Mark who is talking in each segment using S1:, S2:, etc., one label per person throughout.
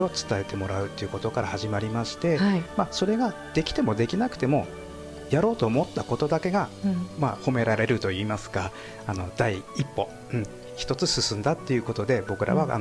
S1: を伝えてもらうということから始まりまして、
S2: はい、
S1: それができてもできなくてもやろうと思ったことだけが、褒められるといいますか、第一歩、一つ進んだっていうことで僕らは、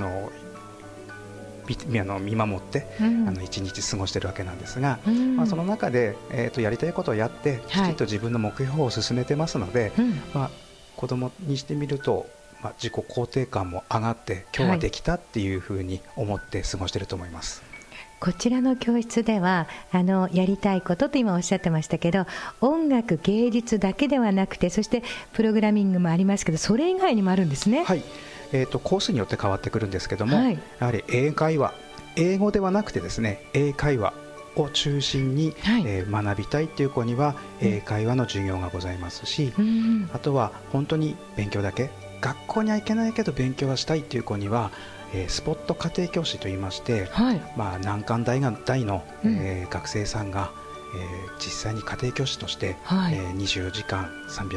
S1: 見守って、一日過ごしているわけなんですが、その中で、やりたいことをやってきちんと自分の目標を進めてますので、子どもにしてみると、自己肯定感も上がって今日はできたっていうふうに思って過ごしていると思います。
S2: こちらの教室ではやりたいことと今おっしゃってましたけど、音楽芸術だけではなくて、そしてプログラミングもありますけど、それ以外にもあるんですね。
S1: はい、コースによって変わってくるんですけども、やはり英会話、英語ではなくてですね、英会話を中心に、学びたいという子には英会話の授業がございますし、あとは本当に勉強だけ、学校には行けないけど勉強はしたいという子にはスポット家庭教師といいまして、難関大の、学生さんが、実際に家庭教師として、24時間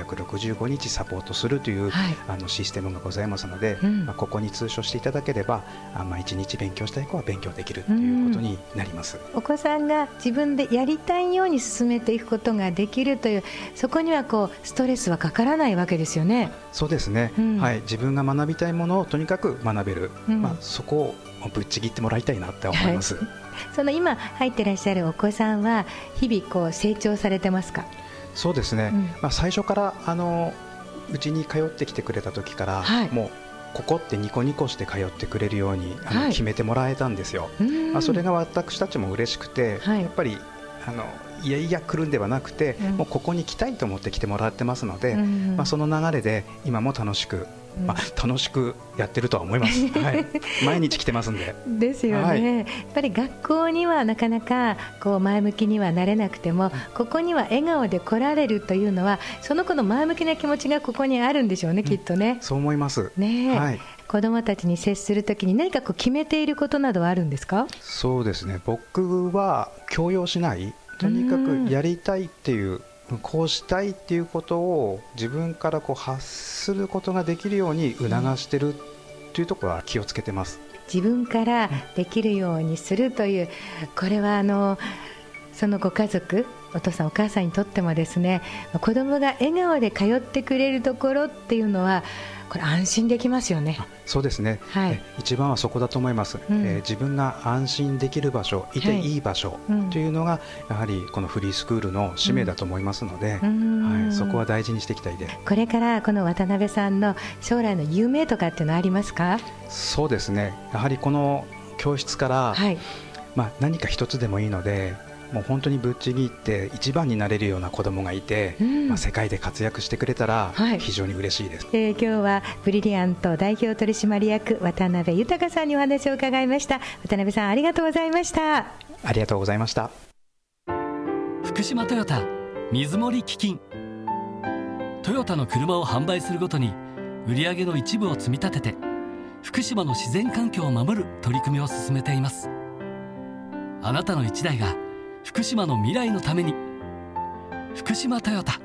S1: 365日サポートするという、システムがございますので、ここに通所していただければ1日勉強したい子は勉強できるということになります。
S2: お子さんが自分でやりたいように進めていくことができるという、そこにはストレスはかからないわけですよね。
S1: そうですね、自分が学びたいものをとにかく学べる、そこをぶっちぎってもらいたいなって思います。
S2: その今入ってらっしゃるお子さんは日々成長されてますか？
S1: そうですね、最初からうちに通ってきてくれた時から、もうここってニコニコして通ってくれるように決めてもらえたんですよ。それが私たちも嬉しくて、やっぱりいやいや来るんではなくて、もうここに来たいと思って来てもらってますので、その流れで今も楽しくやってるとは思います。毎日来てますんで。
S2: ですよね、やっぱり学校にはなかなか前向きにはなれなくても、ここには笑顔で来られるというのは、その子の前向きな気持ちがここにあるんでしょうね、きっとね。
S1: そう思います
S2: ね。子どもたちに接するときに何か決めていることなどはあるんですか？
S1: そうですね、僕は強要しない、とにかくやりたいっていう、こうしたいっていうことを自分から発することができるように促してるというところは気をつけてます。
S2: 自分からできるようにするという、これはそのご家族、お父さんお母さんにとってもですね、子供が笑顔で通ってくれるところっていうのは、これ安心できますよね。
S1: そうですね、一番はそこだと思います。自分が安心できる場所、いていい場所というのが、やはりこのフリースクールの使命だと思いますので、そこは大事にしていきたいです。
S2: これからこの渡辺さんの将来の夢とかっていうのはありますか？
S1: そうですね、やはりこの教室から、何か一つでもいいので、もう本当にぶっちぎって一番になれるような子供がいて、世界で活躍してくれたら非常に嬉しいです。
S2: 今日はブリリアント代表取締役渡辺豊さんにお話を伺いました。渡辺さん、ありがとうございました。
S1: ありがとうございました。
S3: 福島トヨタ水森基金。トヨタの車を販売するごとに売上の一部を積み立てて、福島の自然環境を守る取り組みを進めています。あなたの一台が福島の未来のために。福島トヨタ。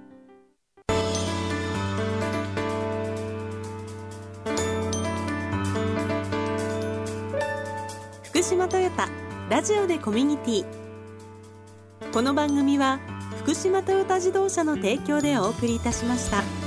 S4: 福島トヨタラジオでコミュニティ。この番組は福島トヨタ自動車の提供でお送りいたしました。